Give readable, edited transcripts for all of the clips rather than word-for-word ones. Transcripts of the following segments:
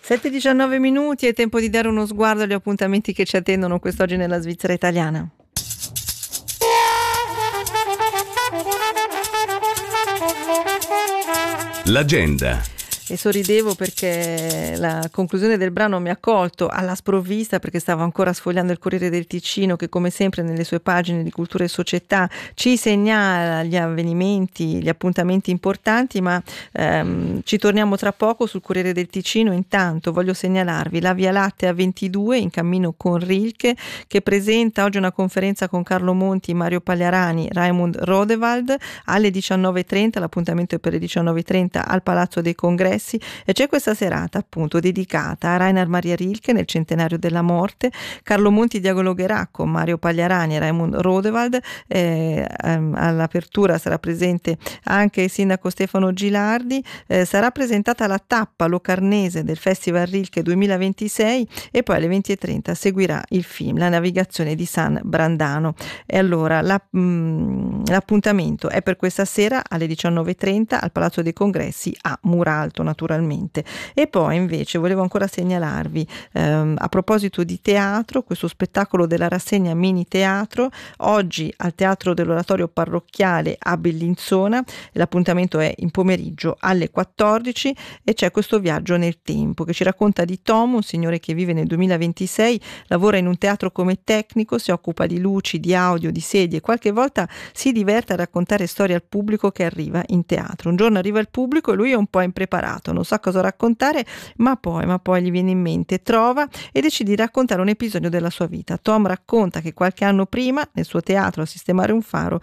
7:19 minuti, è tempo di dare uno sguardo agli appuntamenti che ci attendono quest'oggi nella Svizzera italiana. L'agenda. E sorridevo perché la conclusione del brano mi ha colto alla sprovvista, perché stavo ancora sfogliando il Corriere del Ticino, che come sempre nelle sue pagine di cultura e società ci segnala gli avvenimenti, gli appuntamenti importanti, ma ci torniamo tra poco sul Corriere del Ticino. Intanto voglio segnalarvi la Via Lattea 22 in cammino con Rilke, che presenta oggi una conferenza con Carlo Monti, Mario Pagliarani, Raimund Rodewald alle 19:30. L'appuntamento è per le 19:30 al Palazzo dei Congressi. E c'è questa serata appunto dedicata a Rainer Maria Rilke nel centenario della morte. Carlo Monti dialogherà con Mario Pagliarani e Raimund Rodewald. All'apertura sarà presente anche il sindaco Stefano Gilardi. Sarà presentata la tappa locarnese del Festival Rilke 2026 e poi alle 20:30 seguirà il film La navigazione di San Brandano. E allora l'appuntamento è per questa sera alle 19:30 al Palazzo dei Congressi a Muralto, naturalmente. E poi invece volevo ancora segnalarvi a proposito di teatro, questo spettacolo della rassegna Mini Teatro oggi al Teatro dell'Oratorio Parrocchiale a Bellinzona. L'appuntamento è in pomeriggio alle 14 e c'è questo viaggio nel tempo che ci racconta di Tom, un signore che vive nel 2026, lavora in un teatro come tecnico, si occupa di luci, di audio, di sedie, qualche volta si diverte a raccontare storie al pubblico che arriva in teatro. Un giorno arriva il pubblico e lui è un po' impreparato, non sa cosa raccontare, ma poi gli viene in mente, trova e decide di raccontare un episodio della sua vita. Tom racconta che qualche anno prima nel suo teatro a sistemare un faro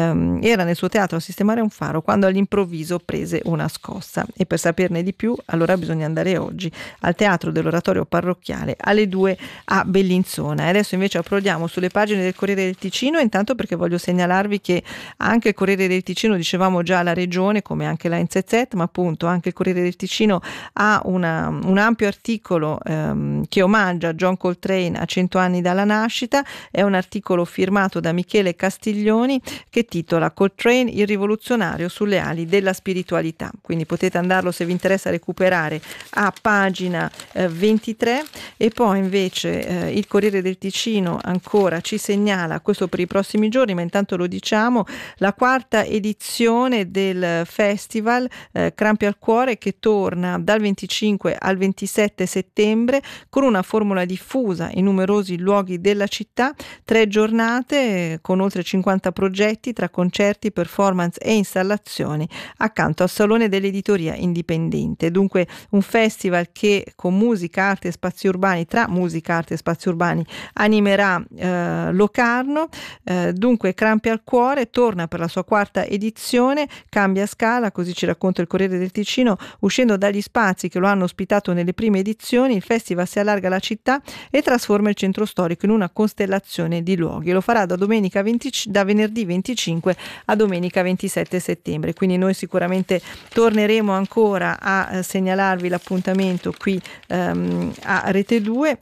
quando all'improvviso prese una scossa. E per saperne di più allora bisogna andare oggi al Teatro dell'Oratorio Parrocchiale alle 2 a Bellinzona. E adesso invece approdiamo sulle pagine del Corriere del Ticino, intanto perché voglio segnalarvi che anche il Corriere del Ticino, dicevamo già la regione come anche la NZZ, ma appunto anche il Corriere del Ticino ha un ampio articolo che omaggia John Coltrane a 100 anni dalla nascita. È un articolo firmato da Michele Castiglioni che titola Coltrane, il rivoluzionario sulle ali della spiritualità. Quindi potete andarlo, se vi interessa, a recuperare a pagina 23. E poi invece il Corriere del Ticino ancora ci segnala, questo per i prossimi giorni, ma intanto lo diciamo, la quarta edizione del festival Crampi al Cuore, che torna dal 25 al 27 settembre con una formula diffusa in numerosi luoghi della città, 3 giornate con oltre 50 progetti tra concerti, performance e installazioni accanto al Salone dell'Editoria Indipendente. Dunque un festival che con musica, arte e spazi urbani, tra musica, arte e spazi urbani, animerà Locarno. Dunque Crampi al Cuore torna per la sua quarta edizione, cambia scala, così ci racconta il Corriere del Ticino. Uscendo dagli spazi che lo hanno ospitato nelle prime edizioni, il festival si allarga alla città e trasforma il centro storico in una costellazione di luoghi. Lo farà da venerdì 25 a domenica 27 settembre. Quindi noi sicuramente torneremo ancora a segnalarvi l'appuntamento qui a Rete 2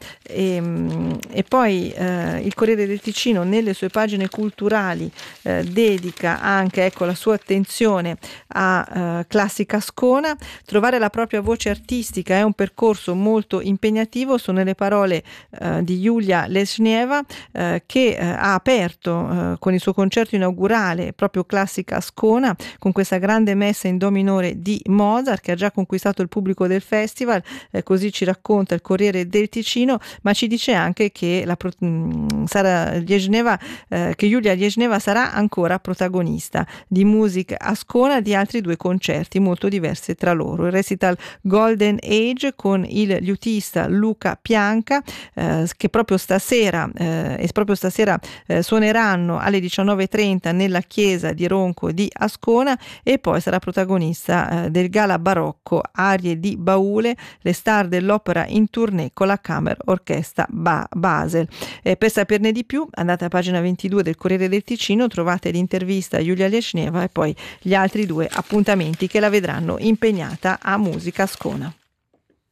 e poi il Corriere del Ticino nelle sue pagine culturali dedica anche la sua attenzione a Classica Ascona. Trovare la propria voce artistica è un percorso molto impegnativo, sono le parole di Julia Lesnieva che ha aperto con il suo concerto inaugurale proprio Classica Ascona con questa grande messa in do minore di Mozart che ha già conquistato il pubblico del festival, così ci racconta il Corriere del Ticino, ma ci dice anche che Julia Lesnieva sarà ancora protagonista di Music Ascona di altri 2 concerti molto diversi tra loro. Il recital Golden Age con il liutista Luca Pianca che proprio stasera suoneranno alle 19:30 nella chiesa di Ronco di Ascona, e poi sarà protagonista del gala barocco Arie di Baule, le star dell'opera in tournée con la Kammer Orchestra Basel. Per saperne di più andate a pagina 22 del Corriere del Ticino, trovate l'intervista a Julia Lesnieva e poi gli altri 2 appuntamenti che la vedranno impegnata a Musica Ascona.